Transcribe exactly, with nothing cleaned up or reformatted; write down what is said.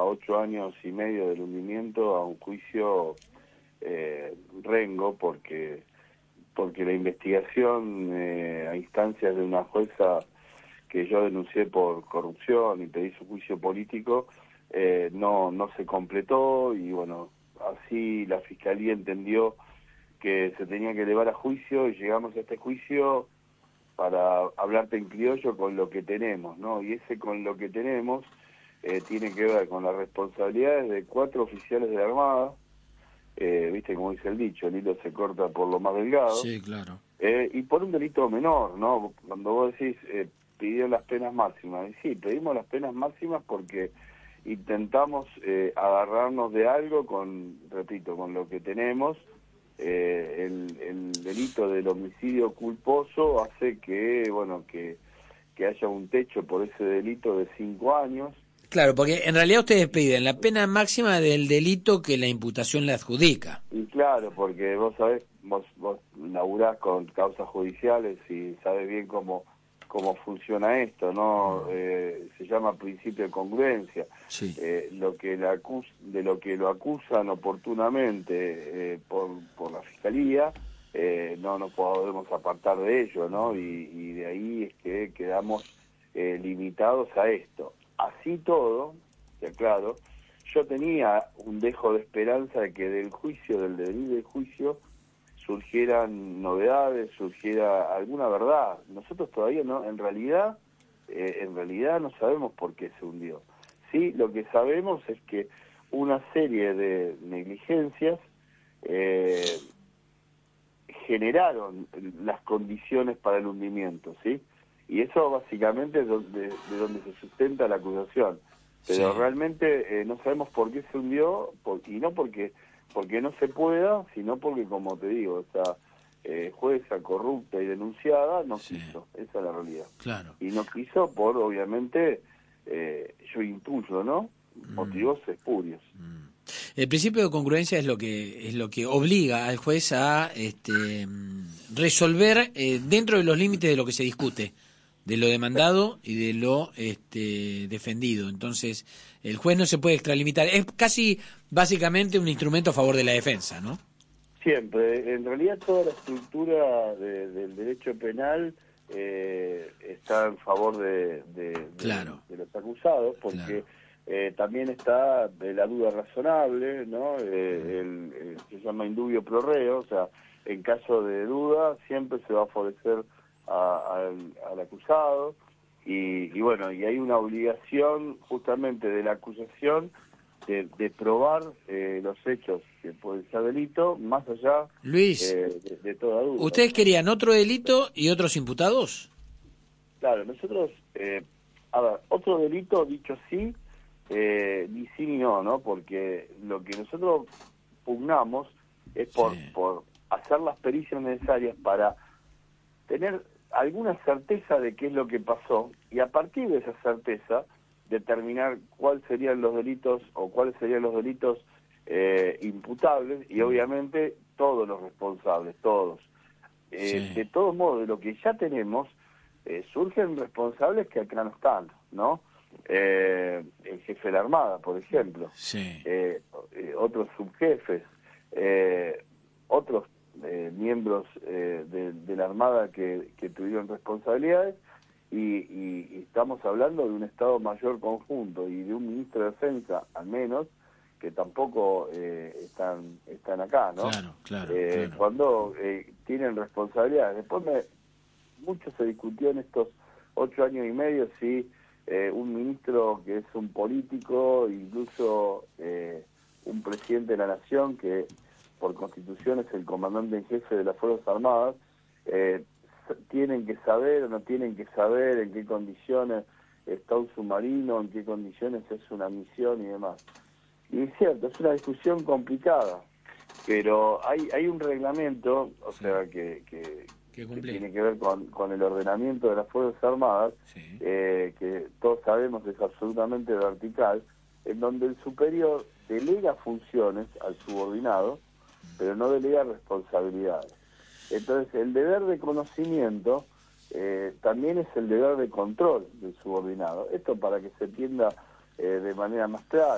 ocho años y medio del hundimiento a un juicio eh, rengo, porque porque la investigación eh, a instancias de una jueza que yo denuncié por corrupción y pedí su juicio político, eh, no, no se completó, y bueno, así la Fiscalía entendió que se tenía que elevar a juicio, y llegamos a este juicio para hablarte en criollo con lo que tenemos, ¿no? Y ese con lo que tenemos eh, tiene que ver con las responsabilidades de cuatro oficiales de la Armada. Eh, viste, como dice el dicho, el hilo se corta por lo más delgado. Sí, claro. Eh, y por un delito menor, ¿no? Cuando vos decís, eh, pidieron las penas máximas. Y sí, pedimos las penas máximas porque intentamos eh, agarrarnos de algo con, repito, con lo que tenemos. Eh, el, el delito del homicidio culposo hace que, bueno, que, que haya un techo por ese delito de cinco años. Claro, porque en realidad ustedes piden la pena máxima del delito que la imputación le adjudica. Y claro, porque vos sabés, vos, vos laburás con causas judiciales y sabés bien cómo, cómo funciona esto, ¿no? Eh, se llama principio de congruencia. Sí. Eh, lo que la acus de lo que lo acusan oportunamente eh, por, por la Fiscalía, eh, no nos podemos apartar de ello, ¿no? Y, y de ahí es que quedamos eh, limitados a esto. Así todo, ya claro, yo tenía un dejo de esperanza de que del juicio, del devenir del juicio, surgieran novedades, surgiera alguna verdad. Nosotros todavía no, en realidad, eh, en realidad no sabemos por qué se hundió. Sí, lo que sabemos es que una serie de negligencias eh, generaron las condiciones para el hundimiento, ¿sí? Y eso básicamente es donde, de donde se sustenta la acusación. Pero Sí. realmente eh, no sabemos por qué se hundió, por, y no porque porque no se pueda, sino porque, como te digo, esa eh, jueza corrupta y denunciada no Sí. quiso. Esa es la realidad. Claro. Y no quiso por, obviamente, eh, yo intuyo, ¿no? Motivos Mm. espurios. Mm. El principio de congruencia es lo que es lo que obliga al juez a este, resolver eh, dentro de los límites de lo que se discute, de lo demandado y de lo este, defendido. Entonces, el juez no se puede extralimitar. Es casi, básicamente, un instrumento a favor de la defensa, ¿no? Siempre. En realidad, toda la estructura de, del derecho penal eh, está en favor de, de, de, Claro. de los acusados, porque Claro. eh, también está de la duda razonable, ¿no? Eh, el, el, se llama indubio pro reo, o sea, en caso de duda siempre se va a favorecer a, al, al acusado, y, y bueno, y hay una obligación justamente de la acusación de, de probar eh, los hechos que pueden ser delito, más allá Luis, eh, de, de toda duda. ¿ustedes querían otro delito y otros imputados? Claro, nosotros, eh, a ver, otro delito, dicho sí, eh, ni sí ni no, ¿no? Porque lo que nosotros pugnamos es por, Sí. por hacer las pericias necesarias para tener alguna certeza de qué es lo que pasó, y a partir de esa certeza determinar cuáles serían los delitos o cuáles serían los delitos eh, imputables, y obviamente todos los responsables, todos. Eh, Sí. de todos modos, de lo que ya tenemos, eh, surgen responsables que acá no están, ¿no? Eh, el jefe de la Armada, por ejemplo, Sí. eh, eh, otros subjefes, eh, otros eh, miembros eh, de, de la Armada que, que tuvieron responsabilidades, y, y, y estamos hablando de un Estado Mayor conjunto y de un ministro de Defensa, al menos, que tampoco eh, están están acá, ¿no? Claro, claro, Eh, claro. Cuando eh, tienen responsabilidades. Después me, mucho se discutió en estos ocho años y medio si eh, un ministro que es un político, incluso eh, un presidente de la nación, que por constitución es el comandante en jefe de las Fuerzas Armadas, eh, tienen que saber o no tienen que saber en qué condiciones está un submarino, en qué condiciones es una misión y demás. Y es cierto, es una discusión complicada, pero hay hay un reglamento, o Sí. sea, que, que, Que que tiene que ver con, con el ordenamiento de las Fuerzas Armadas, Sí. eh, que todos sabemos es absolutamente vertical, en donde el superior delega funciones al subordinado, pero no delega responsabilidades. Entonces, el deber de conocimiento eh, también es el deber de control del subordinado. Esto para que se entienda eh, de manera más clara.